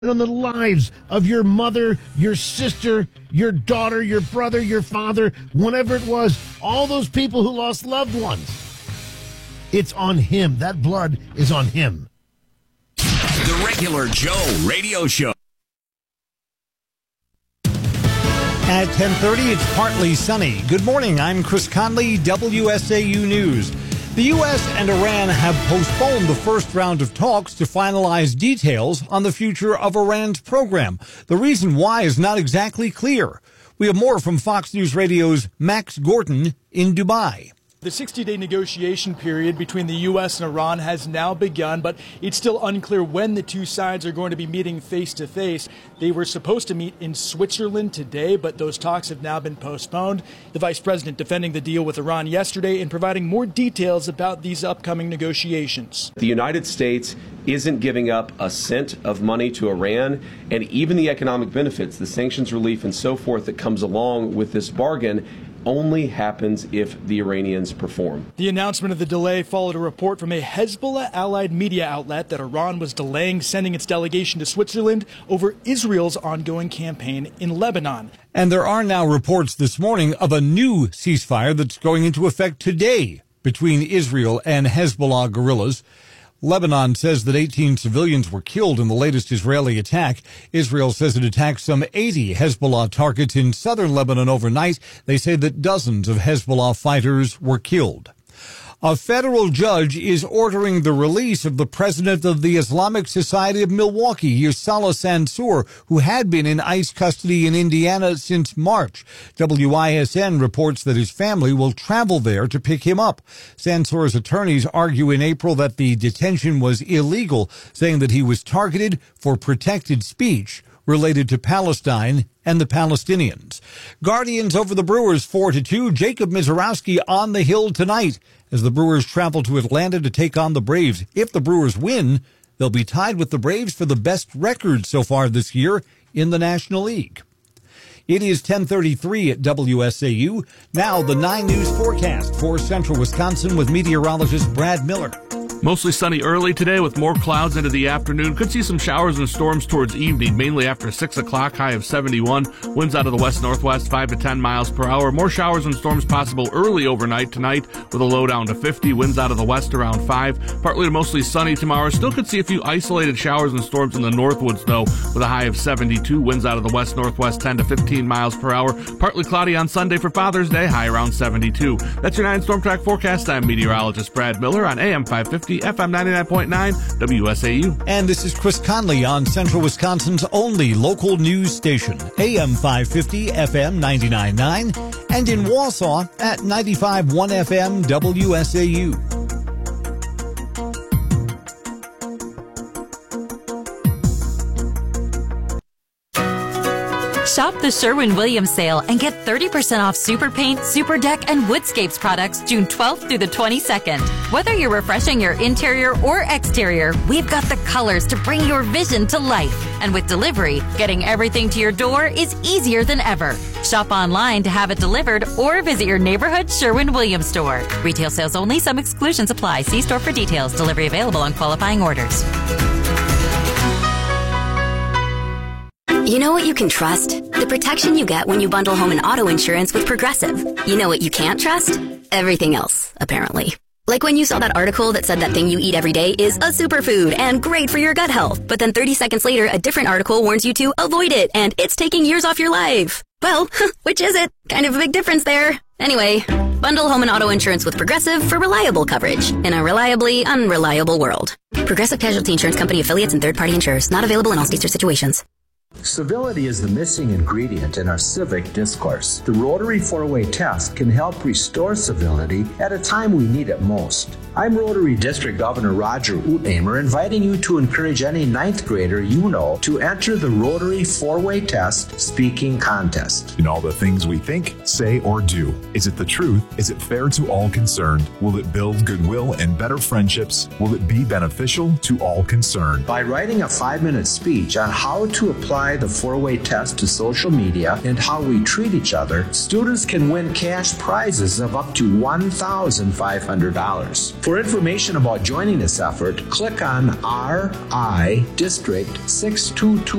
on the lives of your mother, your sister, your daughter, your brother, your father, whatever it was, all those people who lost loved ones. It's on him. That blood is on him. The Regular Joe Radio Show. At 10:30, it's partly sunny. Good morning. I'm Chris Conley, WSAU News. The U.S. and Iran have postponed the first round of talks to finalize details on the future of Iran's program. The reason why is not exactly clear. We have more from Fox News Radio's Max Gordon in Dubai. The 60-day negotiation period between the U.S. and Iran has now begun, but it's still unclear when the two sides are going to be meeting face-to-face. They were supposed to meet in Switzerland today, but those talks have now been postponed. The vice president defending the deal with Iran yesterday and providing more details about these upcoming negotiations. The United States isn't giving up a cent of money to Iran, and even the economic benefits, the sanctions relief and so forth that comes along with this bargain only happens if the Iranians perform. The announcement of the delay followed a report from a Hezbollah-allied media outlet that Iran was delaying sending its delegation to Switzerland over Israel's ongoing campaign in Lebanon. And there are now reports this morning of a new ceasefire that's going into effect today between Israel and Hezbollah guerrillas. Lebanon says that 18 civilians were killed in the latest Israeli attack. Israel says it attacked some 80 Hezbollah targets in southern Lebanon overnight. They say that dozens of Hezbollah fighters were killed. A federal judge is ordering the release of the president of the Islamic Society of Milwaukee, Salah Mansour, who had been in ICE custody in Indiana since March. WISN reports that his family will travel there to pick him up. Mansour's attorneys argue in April that the detention was illegal, saying that he was targeted for protected speech related to Palestine and the Palestinians. Guardians over the Brewers 4-2. Jacob Misiorowski on the hill tonight as the Brewers travel to Atlanta to take on the Braves. If the Brewers win, they'll be tied with the Braves for the best record so far this year in the National League. It is 10:33 at WSAU. Now the 9 News forecast for central Wisconsin with meteorologist Brad Miller. Mostly sunny early today with more clouds into the afternoon. Could see some showers and storms towards evening, mainly after 6 o'clock, high of 71. Winds out of the west-northwest, 5 to 10 miles per hour. More showers and storms possible early overnight tonight with a low down to 50. Winds out of the west around 5. Partly to mostly sunny tomorrow. Still could see a few isolated showers and storms in the northwoods, though, with a high of 72. Winds out of the west-northwest, 10 to 15 miles per hour. Partly cloudy on Sunday for Father's Day, high around 72. That's your 9 Storm Track forecast. I'm meteorologist Brad Miller on AM 550. FM 99.9 WSAU. And this is Chris Conley on Central Wisconsin's only local news station, AM 550, FM 99.9, and in Wausau at 95.1 FM WSAU. Shop the Sherwin-Williams sale and get 30% off Super Paint, Super Deck, and Woodscapes products June 12th through the 22nd. Whether you're refreshing your interior or exterior, we've got the colors to bring your vision to life. And with delivery, getting everything to your door is easier than ever. Shop online to have it delivered or visit your neighborhood Sherwin-Williams store. Retail sales only. Some exclusions apply. See store for details. Delivery available on qualifying orders. You know what you can trust? The protection you get when you bundle home and auto insurance with Progressive. You know what you can't trust? Everything else, apparently. Like when you saw that article that said that thing you eat every day is a superfood and great for your gut health, but then 30 seconds later, a different article warns you to avoid it and it's taking years off your life. Well, which is it? Kind of a big difference there. Anyway, bundle home and auto insurance with Progressive for reliable coverage in a reliably unreliable world. Progressive Casualty Insurance Company affiliates and third-party insurers. Not available in all states or situations. Civility is the missing ingredient in our civic discourse. The Rotary 4-Way test can help restore civility at a time we need it most. I'm Rotary District Governor Roger Uthamer, inviting you to encourage any 9th grader you know to enter the Rotary 4-Way Test Speaking Contest. In all the things we think, say, or do, is it the truth? Is it fair to all concerned? Will it build goodwill and better friendships? Will it be beneficial to all concerned? By writing a 5-minute speech on how to apply apply the 4-way test to social media and how we treat each other, students can win cash prizes of up to $1,500. For information about joining this effort, click on RI District 622